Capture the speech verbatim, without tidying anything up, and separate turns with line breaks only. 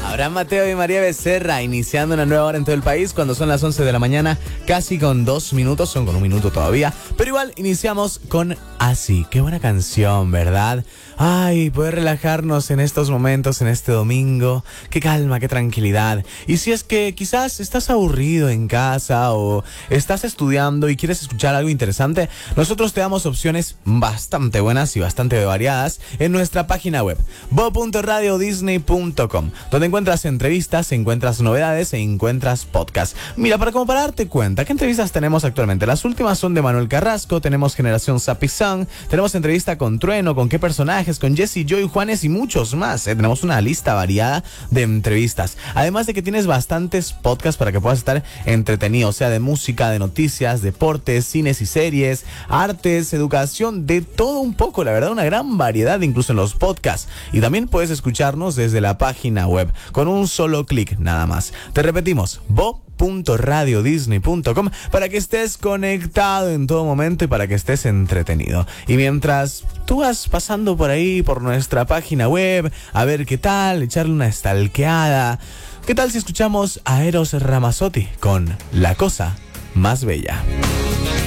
Abraham Mateo y María Becerra iniciando una nueva hora en todo el país cuando son las once de la mañana, casi con dos minutos, son con un minuto todavía, pero igual iniciamos con Así. Qué buena canción, ¿verdad? Ay, poder relajarnos en estos momentos, en este domingo, qué calma, qué tranquilidad. Y si es que quizás estás aburrido en casa o estás estudiando y quieres escuchar algo interesante, nosotros te damos opciones bastante buenas y bastante variadas en nuestra página web, bo punto radio disney punto com, donde encuentras entrevistas, encuentras novedades e encuentras podcasts. Mira, para como para darte cuenta, ¿qué entrevistas tenemos actualmente? Las últimas son de Manuel Carrasco, tenemos Generación Sapizán, tenemos entrevista con Trueno, con qué personajes, con Jesse, Joy, Juanes y muchos más. ¿eh? Tenemos una lista variada de entrevistas. Además de que tienes bastantes podcasts para que puedas estar entretenido, o sea, de música, de noticias, deportes, cines y series, artes, educación, de todo un poco, la verdad, una gran variedad incluso en los podcasts. Y también puedes escucharnos desde la página web, con un solo clic nada más. Te repetimos, bo punto radio disney punto com, para que estés conectado en todo momento y para que estés entretenido. Y mientras tú vas pasando por ahí, por nuestra página web, a ver qué tal, echarle una stalkeada, ¿qué tal si escuchamos a Eros Ramazzotti con La Cosa Más Bella?